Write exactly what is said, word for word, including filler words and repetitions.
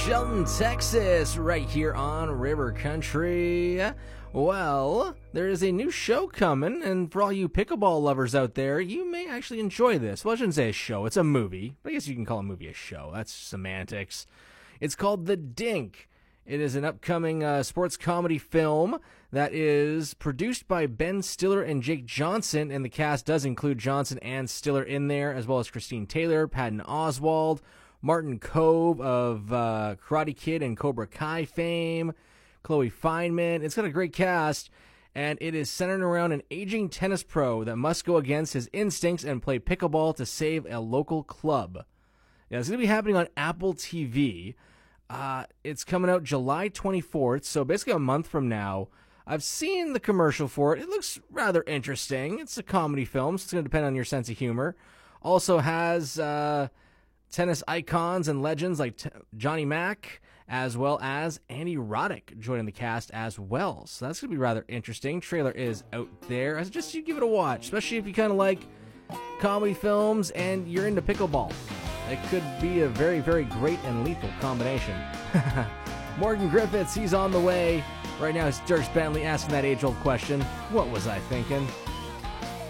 Shelton, Texas, right here on River Country. Well, there is a new show coming, and for all you pickleball lovers out there, you may actually enjoy this. Well, I shouldn't say a show, it's a movie, but I guess you can call a movie a show. That's semantics. It's called The Dink. It is an upcoming uh, sports comedy film that is produced by Ben Stiller and Jake Johnson, and the cast does include Johnson and Stiller in there, as well as Christine Taylor, Patton Oswalt, Martin Kove of uh, Karate Kid and Cobra Kai fame, Chloe Fineman. It's got a great cast, and it is centered around an aging tennis pro that must go against his instincts and play pickleball to save a local club. Yeah, it's going to be happening on Apple T V. Uh, it's coming out July twenty-fourth, so basically a month from now. I've seen the commercial for it. It looks rather interesting. It's a comedy film, so it's going to depend on your sense of humor. Also has uh, tennis icons and legends like T- Johnny Mack, as well as Andy Roddick joining the cast as well. So that's going to be rather interesting. Trailer is out there. I suggest you give it a watch, especially if you kind of like comedy films and you're into pickleball. It could be a very, very great and lethal combination. Morgan Griffiths, he's on the way. Right now it's Dirk Bentley asking that age-old question, what was I thinking?